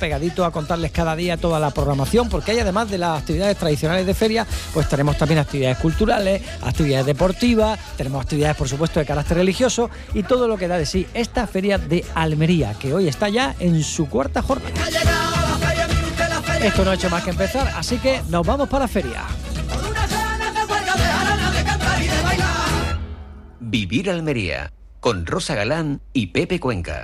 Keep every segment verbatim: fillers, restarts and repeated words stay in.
pegadito a contarles cada día toda la programación, porque hay, además de las actividades tradicionales de feria, pues tenemos también actividades culturales, actividades deportivas, tenemos actividades, por supuesto, de carácter religioso y todo lo que da de sí esta feria de Almería, que hoy está ya en su cuarta jornada. Esto no ha hecho más que empezar, así que nos vamos para la feria. Vivir Almería, con Rosa Galán y Pepe Cuenca.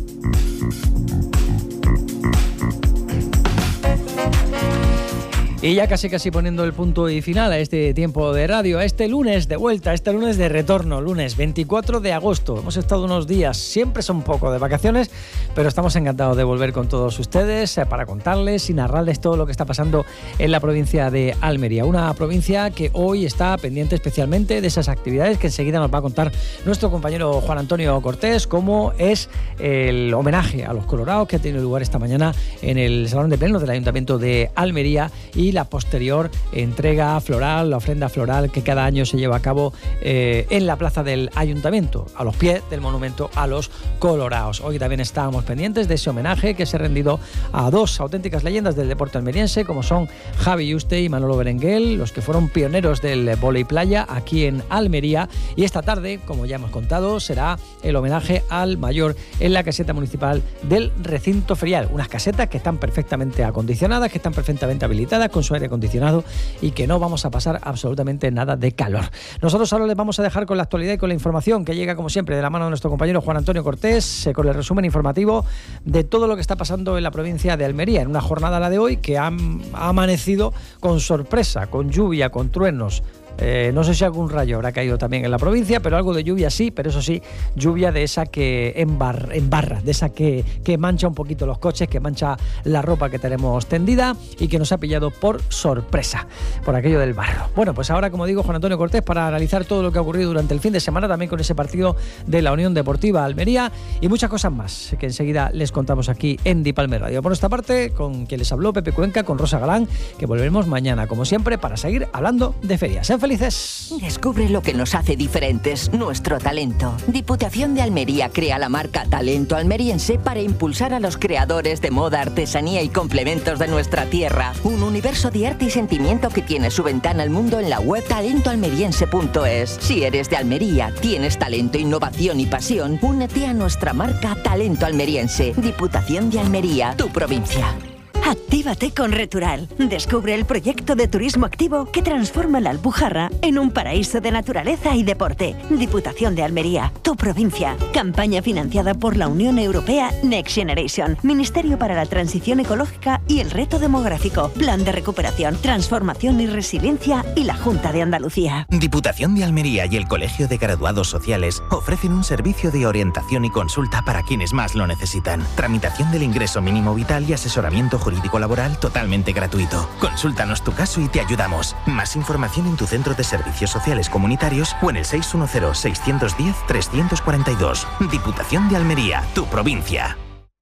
Y ya casi casi poniendo el punto y final a este tiempo de radio, a este lunes de vuelta, a este lunes de retorno, lunes veinticuatro de agosto. Hemos estado unos días, siempre son poco de vacaciones, pero estamos encantados de volver con todos ustedes para contarles y narrarles todo lo que está pasando en la provincia de Almería. Una provincia que hoy está pendiente especialmente de esas actividades que enseguida nos va a contar nuestro compañero Juan Antonio Cortés, como es el homenaje a los colorados que ha tenido lugar esta mañana en el Salón de Plenos del Ayuntamiento de Almería y la posterior entrega floral, la ofrenda floral que cada año se lleva a cabo eh, en la plaza del Ayuntamiento, a los pies del monumento a los colorados. Hoy también estábamos pendientes de ese homenaje que se ha rendido a dos auténticas leyendas del deporte almeriense, como son Javi Yuste y Manolo Berenguel, los que fueron pioneros del vóley playa aquí en Almería. Y esta tarde, como ya hemos contado, será el homenaje al mayor en la caseta municipal del recinto ferial. Unas casetas que están perfectamente acondicionadas, que están perfectamente habilitadas, con su aire acondicionado y que no vamos a pasar absolutamente nada de calor. Nosotros ahora les vamos a dejar con la actualidad y con la información que llega, como siempre, de la mano de nuestro compañero Juan Antonio Cortés, eh, con el resumen informativo de todo lo que está pasando en la provincia de Almería, en una jornada, la de hoy, que ha, ha amanecido con sorpresa, con lluvia, con truenos. Eh, no sé si algún rayo habrá caído también en la provincia, pero algo de lluvia sí, pero eso sí, lluvia de esa que embarra, embarra de esa que, que mancha un poquito los coches, que mancha la ropa que tenemos tendida y que nos ha pillado por sorpresa, por aquello del barro. Bueno, pues ahora, como digo, Juan Antonio Cortés para analizar todo lo que ha ocurrido durante el fin de semana, también con ese partido de la Unión Deportiva Almería y muchas cosas más que enseguida les contamos aquí en Dipalme Radio. Por nuestra parte, con quien les habló Pepe Cuenca, con Rosa Galán, que volveremos mañana, como siempre, para seguir hablando de ferias. Sean felices. Descubre lo que nos hace diferentes, nuestro talento. Diputación de Almería crea la marca Talento Almeriense para impulsar a los creadores de moda, artesanía y complementos de nuestra tierra. Un universo de arte y sentimiento que tiene su ventana al mundo en la web talento almeriense punto es. Si eres de Almería, tienes talento, innovación y pasión, únete a nuestra marca Talento Almeriense. Diputación de Almería, tu provincia. Actívate con Retural. Descubre el proyecto de turismo activo que transforma la Alpujarra en un paraíso de naturaleza y deporte. Diputación de Almería, tu provincia. Campaña financiada por la Unión Europea Next Generation, Ministerio para la Transición Ecológica y el Reto Demográfico, Plan de Recuperación, Transformación y Resiliencia y la Junta de Andalucía. Diputación de Almería y el Colegio de Graduados Sociales ofrecen un servicio de orientación y consulta para quienes más lo necesitan. Tramitación del ingreso mínimo vital y asesoramiento jurídico jurídico laboral totalmente gratuito. Consúltanos tu caso y te ayudamos. Más información en tu centro de servicios sociales comunitarios o en el seis uno cero, seis uno cero, tres cuatro dos. Diputación de Almería, tu provincia.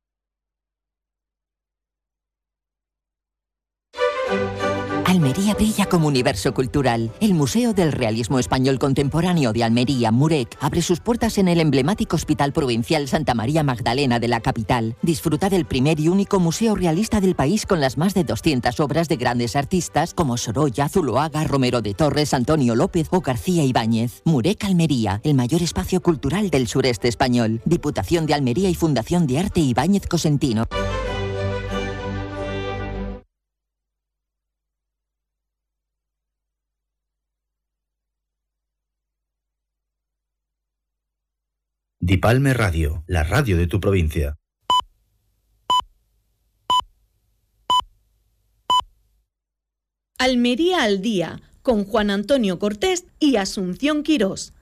Almería brilla como universo cultural. El Museo del Realismo Español Contemporáneo de Almería, MUREC, abre sus puertas en el emblemático Hospital Provincial Santa María Magdalena de la capital. Disfruta del primer y único museo realista del país con las más de doscientas obras de grandes artistas como Sorolla, Zuloaga, Romero de Torres, Antonio López o García Ibáñez. MUREC Almería, el mayor espacio cultural del sureste español. Diputación de Almería y Fundación de Arte Ibáñez Cosentino. Dipalme Radio, la radio de tu provincia. Almería al día, con Juan Antonio Cortés y Asunción Quirós.